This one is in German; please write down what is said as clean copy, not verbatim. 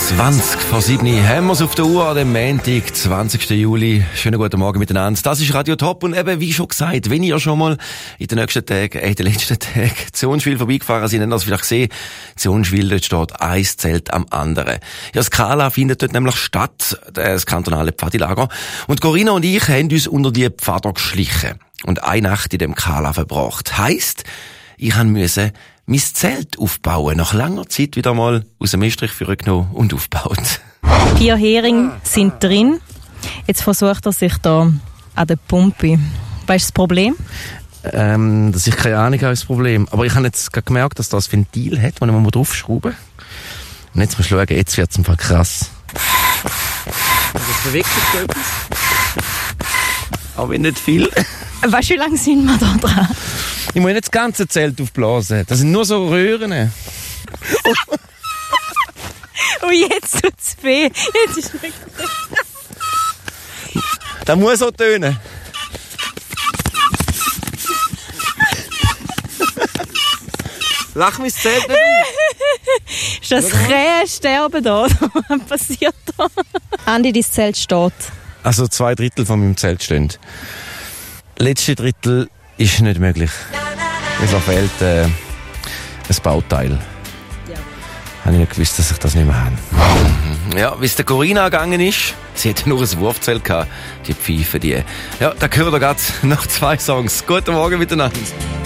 20:20 haben wir es auf der Uhr an dem Montag, 20. Juli. Schönen guten Morgen miteinander. Das ist Radio Top und eben, wie schon gesagt, wenn ihr schon mal in den letzten Tagen zu Unschwil vorbeigefahren sind, dann habt ihr vielleicht gesehen, zu Unschwil, dort steht ein Zelt am anderen. Ja, das Kala findet dort nämlich statt, das kantonale Pfadilager. Und Corinna und ich haben uns unter die Pfader geschlichen und eine Nacht in dem Kala verbracht. Heisst, ich musste mein Zelt aufbauen. Nach langer Zeit wieder mal aus dem Estrich genommen und aufgebaut. 4 Heringe sind drin. Jetzt versucht er sich da an der Pumpe. Was ist das Problem? Dass ich keine Ahnung habe, ist das Problem. Aber ich habe jetzt gemerkt, dass das Ventil hat, wo ich mal draufschrauben muss. Und jetzt muss ich schauen, jetzt wird es einfach krass. Jetzt bewegt sich etwas. Aber nicht viel. Weißt du, wie lange sind wir da dran? Ich muss nicht das ganze Zelt aufblasen. Das sind nur so Röhren. Und jetzt tut es weh. Jetzt ist wirklich... Das muss so tönen. Lach mein Zelt nicht auf. Ist das Krähensterben da? Was passiert da? Andi, dein Zelt steht. Also 2/3 von meinem Zelt stehen. Letzte Drittel ist nicht möglich. Es fehlt ein Bauteil. Ja. Habe ich nicht gewusst, dass ich das nicht mehr habe. Ja, wie es der Corinna gegangen ist, sie hatte nur ein Wurfzelt gehabt, die Pfeife, die. Ja, da hören wir gerade noch 2 Songs. Guten Morgen miteinander.